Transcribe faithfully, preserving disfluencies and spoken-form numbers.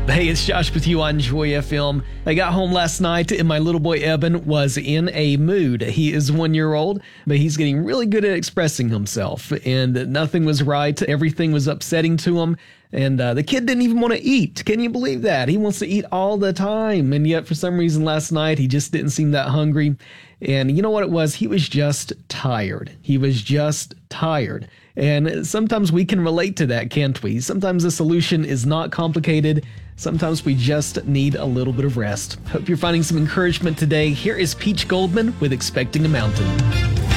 Hey, it's Josh with you on Joy F M. I got home last night and my little boy Evan was in a mood. He is one year old, but he's getting really good at expressing himself, and nothing was right. Everything was upsetting to him, and uh, the kid didn't even want to eat. Can you believe that? He wants to eat all the time, and yet for some reason last night he just didn't seem that hungry. And you know what it was? He was just tired. He was just tired. And sometimes we can relate to that, can't we? Sometimes the solution is not complicated. Sometimes we just need a little bit of rest. Hope you're finding some encouragement today. Here is Peach Goldman with Expecting a Mountain.